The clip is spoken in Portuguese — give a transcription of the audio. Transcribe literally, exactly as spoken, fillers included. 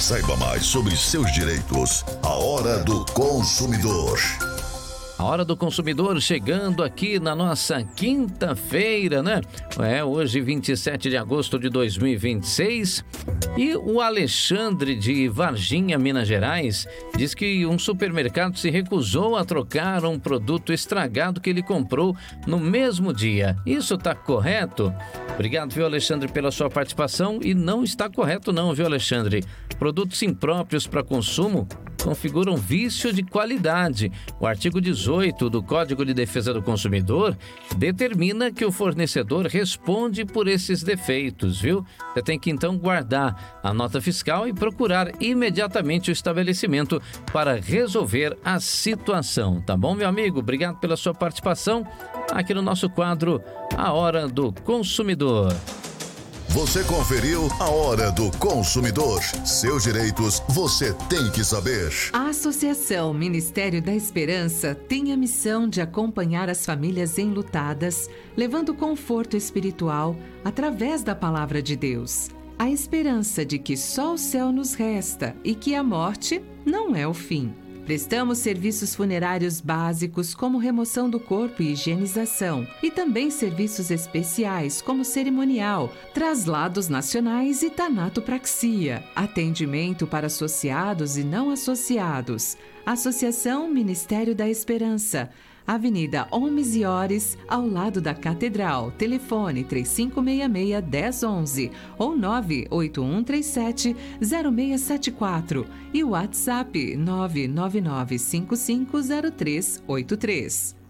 Saiba mais sobre seus direitos. A Hora do Consumidor. A Hora do Consumidor chegando aqui na nossa quinta-feira, né? É, hoje vinte e sete de agosto de dois mil e vinte e seis. E o Alexandre de Varginha, Minas Gerais, diz que um supermercado se recusou a trocar um produto estragado que ele comprou no mesmo dia. Isso tá correto? Obrigado, viu, Alexandre, pela sua participação. E não está correto não, viu, Alexandre? Produtos impróprios para consumo configuram vício de qualidade. O artigo dezoito do Código de Defesa do Consumidor determina que o fornecedor responde por esses defeitos, viu? Você tem que então guardar a nota fiscal e procurar imediatamente o estabelecimento para resolver a situação, tá bom, meu amigo? Obrigado pela sua participação aqui no nosso quadro A Hora do Consumidor. Você conferiu A Hora do Consumidor. Seus direitos você tem que saber. A Associação Ministério da Esperança tem a missão de acompanhar as famílias enlutadas, levando conforto espiritual através da palavra de Deus. A esperança de que só o céu nos resta e que a morte não é o fim. Prestamos serviços funerários básicos como remoção do corpo e higienização, e também serviços especiais como cerimonial, traslados nacionais e tanatopraxia, atendimento para associados e não associados. Associação Ministério da Esperança, Avenida Homes e Ores, ao lado da Catedral. Telefone três cinco seis seis, um zero um um ou nove oito um três sete, zero seis sete quatro e o WhatsApp nove nove nove cinco cinco zero três oito três.